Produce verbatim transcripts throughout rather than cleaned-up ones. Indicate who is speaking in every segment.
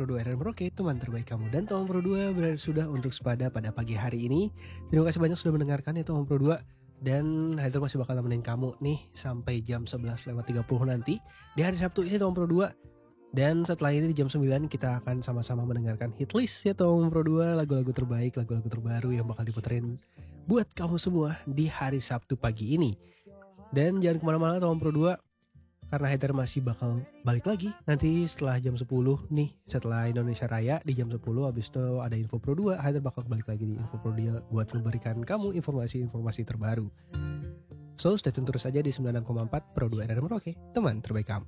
Speaker 1: Pro dua R R Merauke, teman terbaik kamu. Dan Teman Pro dua ber- sudah untuk sepada pada pagi hari ini. Terima kasih banyak sudah mendengarkan ya Teman Pro dua. Dan Haidar masih bakal nemenin kamu nih sampai jam sebelas lewat tiga puluh nanti di hari Sabtu ini Teman Pro dua. Dan setelah ini di jam sembilan kita akan sama-sama mendengarkan hit list ya Teman Pro dua, lagu-lagu terbaik, lagu-lagu terbaru yang bakal diputerin buat kamu semua di hari Sabtu pagi ini. Dan jangan kemana-mana Teman Pro dua, karena Haidar masih bakal balik lagi nanti setelah jam sepuluh nih, setelah Indonesia Raya di jam sepuluh. Habis itu ada Info Pro dua, Haidar bakal balik lagi di Info Pro dua buat memberikan kamu informasi-informasi terbaru. So stay tune terus aja di sembilan puluh enam koma empat Pro dua R R Merauke, teman terbaik kamu.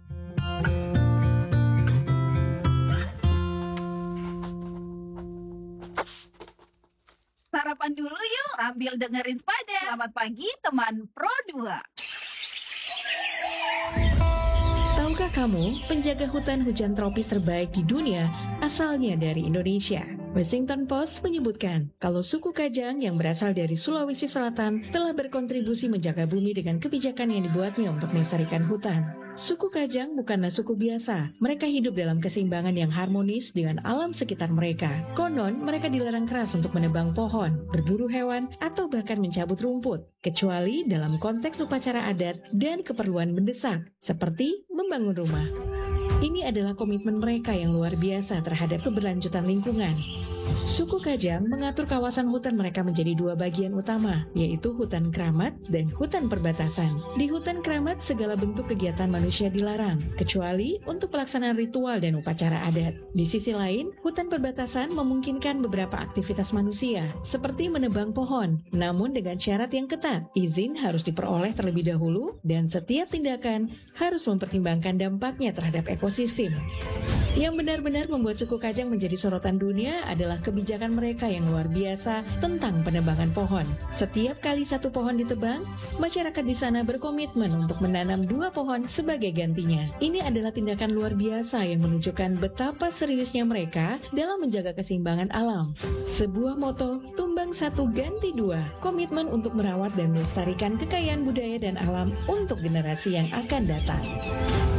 Speaker 2: Sarapan dulu yuk sambil dengerin Sepada. Selamat pagi teman Pro dua.
Speaker 3: Tahukah kamu, penjaga hutan hujan tropis terbaik di dunia asalnya dari Indonesia? Washington Post menyebutkan kalau suku Kajang yang berasal dari Sulawesi Selatan telah berkontribusi menjaga bumi dengan kebijakan yang dibuatnya untuk melestarikan hutan. Suku Kajang bukanlah suku biasa. Mereka hidup dalam keseimbangan yang harmonis dengan alam sekitar mereka. Konon, mereka dilarang keras untuk menebang pohon, berburu hewan, atau bahkan mencabut rumput, kecuali dalam konteks upacara adat dan keperluan mendesak, seperti membangun rumah. Ini adalah komitmen mereka yang luar biasa terhadap keberlanjutan lingkungan. Suku Kajang mengatur kawasan hutan mereka menjadi dua bagian utama, yaitu hutan keramat dan hutan perbatasan. Di hutan keramat, segala bentuk kegiatan manusia dilarang, kecuali untuk pelaksanaan ritual dan upacara adat. Di sisi lain, hutan perbatasan memungkinkan beberapa aktivitas manusia, seperti menebang pohon, namun dengan syarat yang ketat. Izin harus diperoleh terlebih dahulu, dan setiap tindakan harus mempertimbangkan dampaknya terhadap ekosistem. Yang benar-benar membuat suku Kajang menjadi sorotan dunia adalah kebijakan mereka yang luar biasa tentang penebangan pohon. Setiap kali satu pohon ditebang, masyarakat di sana berkomitmen untuk menanam dua pohon sebagai gantinya. Ini adalah tindakan luar biasa yang menunjukkan betapa seriusnya mereka dalam menjaga keseimbangan alam. Sebuah moto, tumbang satu ganti dua, komitmen untuk merawat dan melestarikan kekayaan budaya dan alam untuk generasi yang akan datang.